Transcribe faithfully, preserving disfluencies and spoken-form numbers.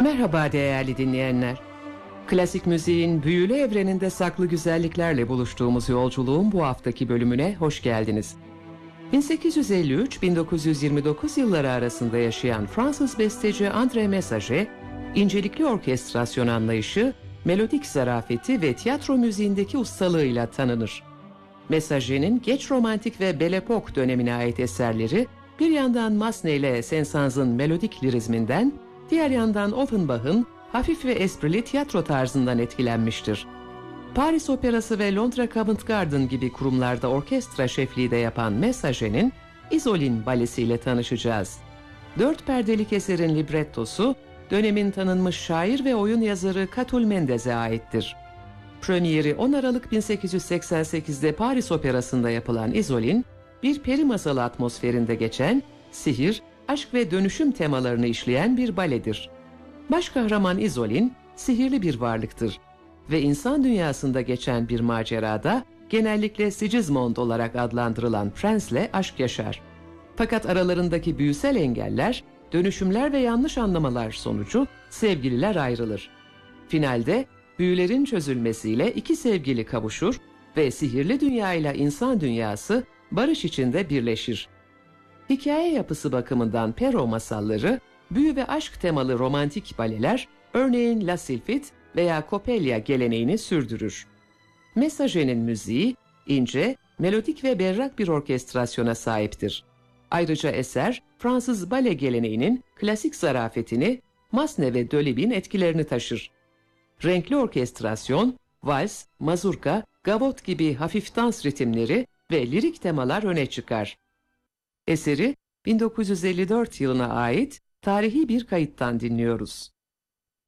Merhaba değerli dinleyenler. Klasik müziğin büyülü evreninde saklı güzelliklerle buluştuğumuz yolculuğun bu haftaki bölümüne hoş geldiniz. bin sekiz yüz elli üç - bin dokuz yüz yirmi dokuz yılları arasında yaşayan Fransız besteci André Messager, incelikli orkestrasyon anlayışı, melodik zarafeti ve tiyatro müziğindeki ustalığıyla tanınır. Messager'in geç romantik ve Belle Époque dönemine ait eserleri, bir yandan Massenet ile Saint-Saëns'ın melodik lirizminden, diğer yandan Offenbach'ın hafif ve esprili tiyatro tarzından etkilenmiştir. Paris Operası ve Londra Covent Garden gibi kurumlarda orkestra şefliği de yapan Messager'in Isolin balesiyle tanışacağız. Dört perdelik eserin librettosu, dönemin tanınmış şair ve oyun yazarı Catulle Mendes'e aittir. Premieri on Aralık bin sekiz yüz seksen sekiz'de Paris Operası'nda yapılan Isolin, bir peri masalı atmosferinde geçen, sihir, aşk ve dönüşüm temalarını işleyen bir baledir. Baş kahraman Isolin, sihirli bir varlıktır ve insan dünyasında geçen bir macerada genellikle Sigismond olarak adlandırılan prensle aşk yaşar. Fakat aralarındaki büyüsel engeller, dönüşümler ve yanlış anlamalar sonucu sevgililer ayrılır. Finalde büyülerin çözülmesiyle iki sevgili kavuşur ve sihirli dünyayla insan dünyası barış içinde birleşir. Hikaye yapısı bakımından Perrault masalları, büyü ve aşk temalı romantik baleler, örneğin La Sylphide veya Coppelia geleneğini sürdürür. Messager'in müziği, ince, melodik ve berrak bir orkestrasyona sahiptir. Ayrıca eser, Fransız bale geleneğinin klasik zarafetini, Massenet ve Delibes'in etkilerini taşır. Renkli orkestrasyon, vals, mazurka, gavot gibi hafif dans ritimleri ve lirik temalar öne çıkar. Eseri bin dokuz yüz elli dört yılına ait tarihi bir kayıttan dinliyoruz.